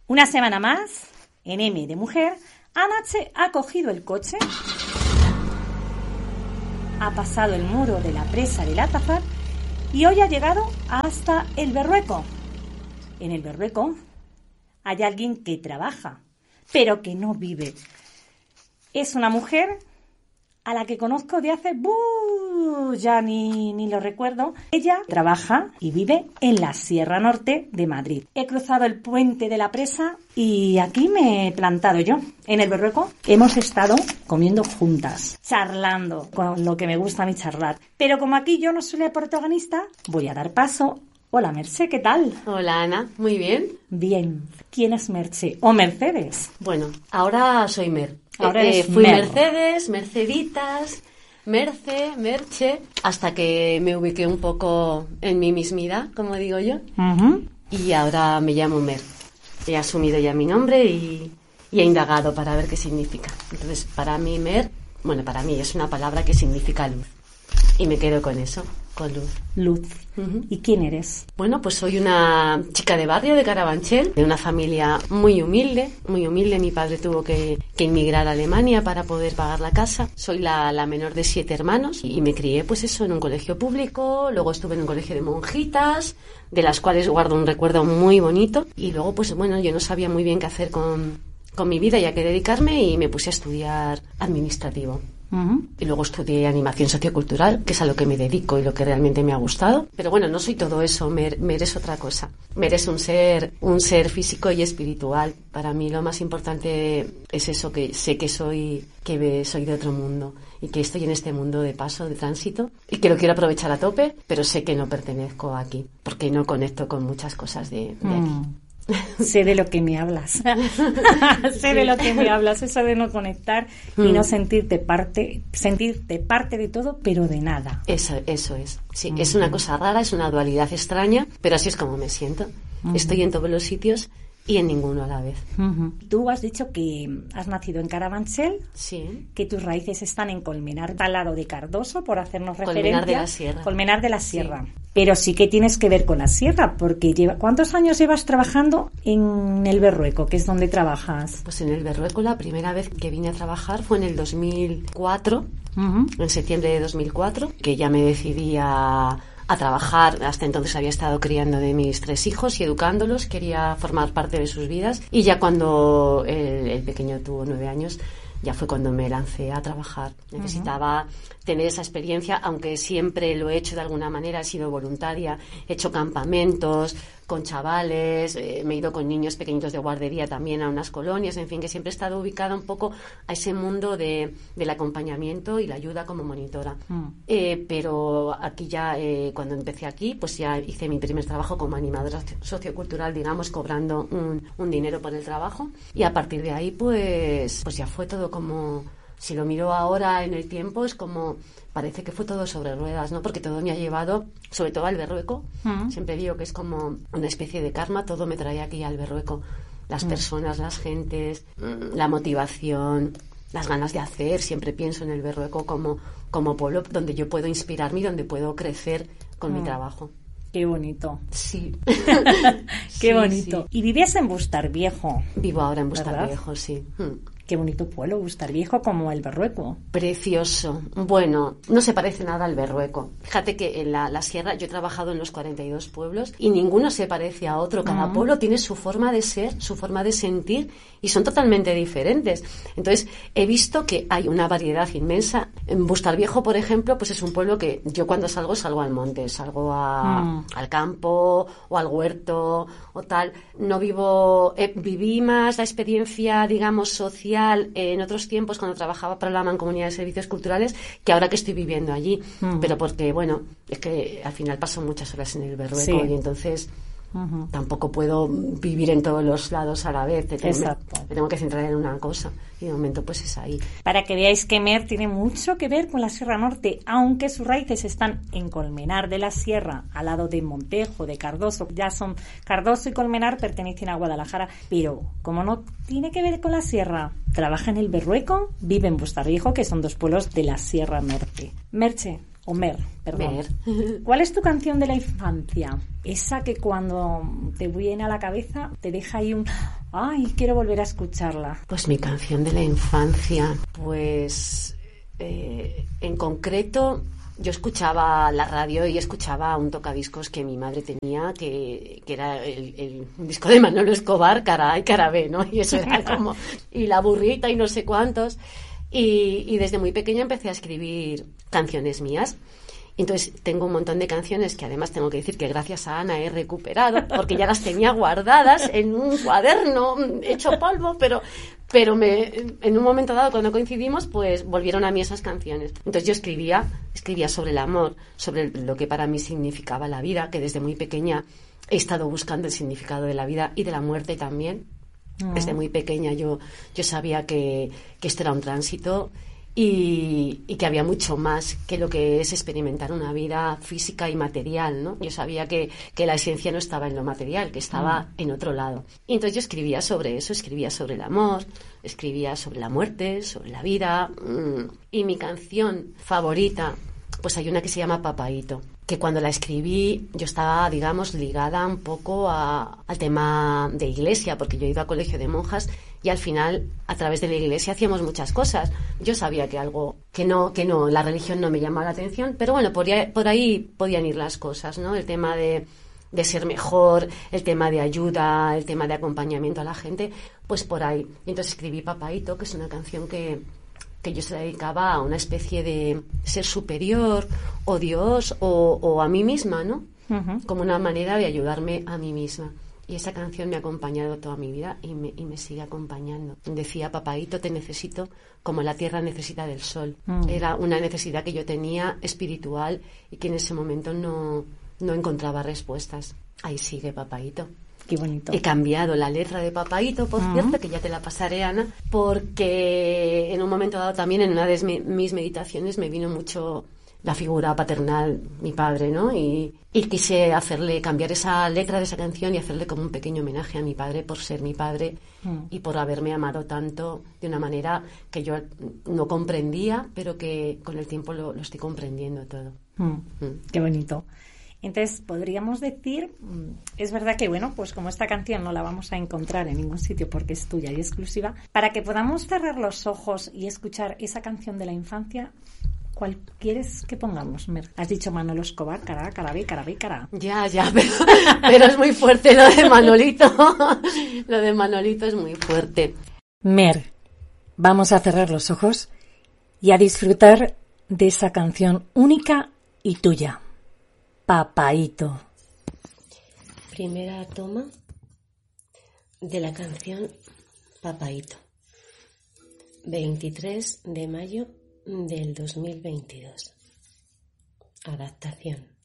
Una semana más, en M de Mujer, Anache ha cogido el coche, ha pasado el muro de la presa del Atazar y hoy ha llegado hasta el Berrueco. En el Berrueco hay alguien que trabaja, pero que no vive. Es una mujer a la que conozco de hace... ya ni lo recuerdo. Ella trabaja y vive en la Sierra Norte de Madrid. He cruzado el puente de la presa y aquí me he plantado yo. En el Berrueco hemos estado comiendo juntas, charlando, con lo que me gusta a mí charlar. Pero como aquí yo no soy la protagonista, voy a dar paso. Hola, Merche, ¿qué tal? Hola, Ana, muy bien. Bien. ¿Quién es Merche? ¿O Mercedes? Bueno, ahora soy Mer. Ahora eres fui Mer. Mercedes, Merceditas, Merce, Merche, hasta que me ubiqué un poco en mi mismidad, como digo yo. Uh-huh. Y ahora me llamo Mer. He asumido ya mi nombre y he indagado para ver qué significa. Entonces, para mí Mer, para mí es una palabra que significa luz. Y me quedo con eso, con luz. Luz. Uh-huh. ¿Y quién eres? Bueno, pues soy una chica de barrio de Carabanchel, de una familia muy humilde, muy humilde. Mi padre tuvo que emigrar a Alemania para poder pagar la casa. Soy la menor de 7 hermanos y me crié pues eso en un colegio público, luego estuve en un colegio de monjitas, de las cuales guardo un recuerdo muy bonito. Y luego pues bueno, yo no sabía muy bien qué hacer con mi vida y a qué dedicarme y me puse a estudiar administrativo. Uh-huh. Y luego estudié animación sociocultural, que es a lo que me dedico y lo que realmente me ha gustado. Pero bueno, no soy todo eso, Mer es otra cosa. Mer es un ser físico y espiritual. Para mí lo más importante es eso, que sé que soy de otro mundo y que estoy en este mundo de paso, de tránsito, y que lo quiero aprovechar a tope, pero sé que no pertenezco aquí, porque no conecto con muchas cosas de aquí. Sé de lo que me hablas. Sé de lo que me hablas, eso de no conectar y no sentirte parte de todo, pero de nada. Eso es. Sí, es una cosa rara, es una dualidad extraña, pero así es como me siento. Estoy en todos los sitios y en ninguno a la vez. Tú has dicho que has nacido en Carabanchel, sí, que tus raíces están en Colmenar, al lado de Cardoso, por hacernos referencia. Colmenar de la Sierra. Colmenar de la Sierra. Sí. Pero sí que tienes que ver con la sierra, porque ¿cuántos años llevas trabajando en el Berrueco, que es donde trabajas? Pues en el Berrueco la primera vez que vine a trabajar fue en el 2004, en septiembre de 2004, que ya me decidí a trabajar. Hasta entonces había estado criando de mis 3 hijos y educándolos, quería formar parte de sus vidas, y ya cuando el pequeño tuvo 9 años, ya fue cuando me lancé a trabajar. Necesitaba tener esa experiencia, aunque siempre lo he hecho de alguna manera, he sido voluntaria, he hecho campamentos con chavales, me he ido con niños pequeñitos de guardería también a unas colonias, en fin, que siempre he estado ubicada un poco a ese mundo del acompañamiento y la ayuda como monitora. Pero aquí ya, cuando empecé aquí, pues ya hice mi primer trabajo como animadora sociocultural, digamos, cobrando un dinero por el trabajo, y a partir de ahí pues ya fue todo como... Si lo miro ahora en el tiempo, es como... Parece que fue todo sobre ruedas, ¿no? Porque todo me ha llevado, sobre todo al Berrueco. Siempre digo que es como una especie de karma, todo me trae aquí al Berrueco. Las personas, las gentes, la motivación, las ganas de hacer. Siempre pienso en el Berrueco como pueblo donde yo puedo inspirarme y donde puedo crecer con mi trabajo. Qué bonito. Sí. Qué bonito. Sí. ¿Y vivías en Bustarviejo? Vivo ahora en Bustarviejo, sí. Qué bonito pueblo, Bustarviejo, como el Berrueco. Precioso. Bueno, no se parece nada al Berrueco. Fíjate que en la sierra yo he trabajado en los 42 pueblos y ninguno se parece a otro. Cada pueblo tiene su forma de ser, su forma de sentir, y son totalmente diferentes. Entonces, he visto que hay una variedad inmensa. En Bustarviejo, por ejemplo, pues es un pueblo que yo cuando salgo al monte, salgo al campo o al huerto o tal. No viví más la experiencia, digamos, social en otros tiempos cuando trabajaba para la Mancomunidad de Servicios Culturales que ahora que estoy viviendo allí. Pero porque, bueno, es que al final paso muchas horas en el Berrueco y entonces tampoco puedo vivir en todos los lados a la vez. Me tengo que centrar en una cosa y de momento pues es ahí. Para que veáis que Mer tiene mucho que ver con la Sierra Norte, aunque sus raíces están en Colmenar de la Sierra, al lado de Montejo, de Cardoso. Ya son Cardoso y Colmenar, pertenecen a Guadalajara, pero como no tiene que ver con la Sierra, trabaja en el Berrueco, vive en Bustarviejo, que son 2 pueblos de la Sierra Norte. Merche, o Mer, perdón. Mer. ¿Cuál es tu canción de la infancia? Esa que cuando te viene a la cabeza te deja ahí Ay, quiero volver a escucharla. Pues mi canción de la infancia, pues en concreto yo escuchaba la radio y escuchaba un tocadiscos que mi madre tenía, que era el disco de Manolo Escobar, cara A y cara B, ¿no? Y eso era como, y La Burrita y no sé cuántos. Y desde muy pequeña empecé a escribir canciones mías. Entonces tengo un montón de canciones que además tengo que decir que gracias a Ana he recuperado, porque ya las tenía guardadas en un cuaderno hecho polvo, pero en un momento dado, cuando coincidimos, pues volvieron a mí esas canciones. Entonces yo escribía sobre el amor, sobre lo que para mí significaba la vida, que desde muy pequeña he estado buscando el significado de la vida y de la muerte también. Desde muy pequeña yo sabía que esto era un tránsito y que había mucho más que lo que es experimentar una vida física y material, ¿no? Yo sabía que la esencia no estaba en lo material, que estaba en otro lado. Y entonces yo escribía sobre eso, escribía sobre el amor, escribía sobre la muerte, sobre la vida. Y mi canción favorita, pues hay una que se llama Papaíto, que cuando la escribí yo estaba, digamos, ligada un poco al tema de iglesia, porque yo iba a colegio de monjas y al final, a través de la iglesia, hacíamos muchas cosas. Yo sabía que algo, que no, la religión no me llamaba la atención, pero bueno, por ahí podían ir las cosas, ¿no? El tema de ser mejor, el tema de ayuda, el tema de acompañamiento a la gente, pues por ahí. Y entonces escribí Papaíto, que es una canción que yo se la dedicaba a una especie de ser superior o Dios o a mí misma, ¿no? Uh-huh. Como una manera de ayudarme a mí misma. Y esa canción me ha acompañado toda mi vida y me sigue acompañando. Decía, Papaíto, te necesito como la tierra necesita del sol. Era una necesidad que yo tenía espiritual y que en ese momento no encontraba respuestas. Ahí sigue Papaíto. Qué bonito. He cambiado la letra de Papaíto, por cierto, que ya te la pasaré, Ana, porque en un momento dado también en una de mis meditaciones me vino mucho la figura paternal, mi padre, ¿no? Y quise cambiar esa letra de esa canción y hacerle como un pequeño homenaje a mi padre por ser mi padre y por haberme amado tanto de una manera que yo no comprendía, pero que con el tiempo lo estoy comprendiendo todo. Qué bonito. Entonces, podríamos decir, es verdad que, bueno, pues como esta canción no la vamos a encontrar en ningún sitio porque es tuya y exclusiva, para que podamos cerrar los ojos y escuchar esa canción de la infancia, ¿cuál quieres que pongamos, Mer? Has dicho Manolo Escobar, cara A, cara B, cara B, cara A. Ya, pero es muy fuerte lo de Manolito. Lo de Manolito es muy fuerte. Mer, vamos a cerrar los ojos y a disfrutar de esa canción única y tuya. Papaíto. Primera toma de la canción Papaíto. 23 de mayo del 2022. Adaptación.